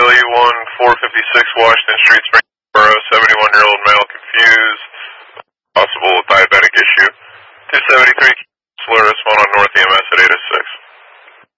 W1456 Washington Street, Springboro, 71-year-old male confused, possible diabetic issue. 273 Solaris, one on North EMS at 806.